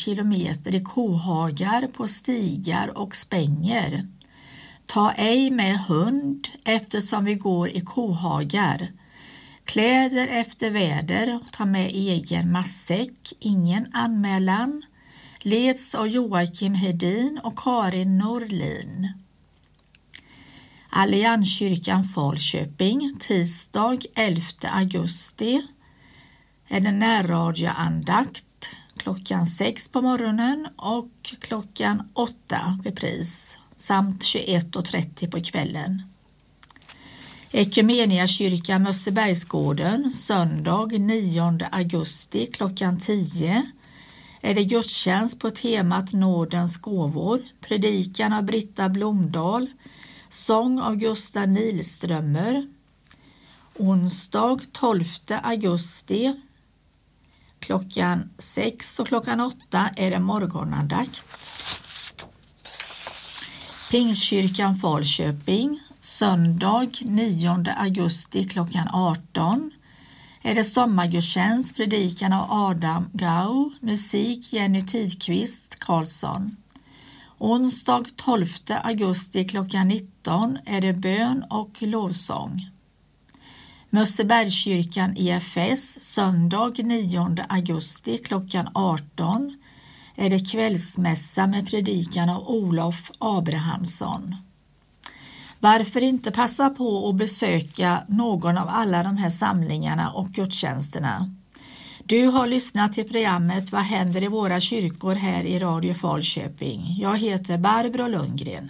kilometer i kohagar, på stigar och spänger. Ta ej med hund eftersom vi går i kohagar. Kläder efter väder, ta med egen matsäck, ingen anmälan. Leds av Joakim Hedin och Karin Norlin. Allianskyrkan Falköping, tisdag 11 augusti är det närradioandakt klockan 6 på morgonen och klockan 8 repris samt 21:30 på kvällen. Ekumeniakyrkan Mössebergsgården, söndag 9 augusti klockan 10 är det gudstjänst på temat Nådens gåvor, predikan av Britta Blomdahl, sång av Gustav Nilströmer. Onsdag 12 augusti klockan 6 och klockan 8 är det morgonandakt. Pingstkyrkan Falköping, söndag 9 augusti klockan 18 är det sommargudstjänst, predikan av Adam Gau, musik Jenny Tidqvist Karlsson. Onsdag 12 augusti klockan 19 är det bön och lovsång. Mössebergskyrkan EFS, söndag 9 augusti klockan 18 är det kvällsmässa med predikan av Olof Abrahamsson. Varför inte passa på att besöka någon av alla de här samlingarna och gudstjänsterna? Du har lyssnat till programmet Vad händer i våra kyrkor här i Radio Falköping. Jag heter Barbro Lundgren.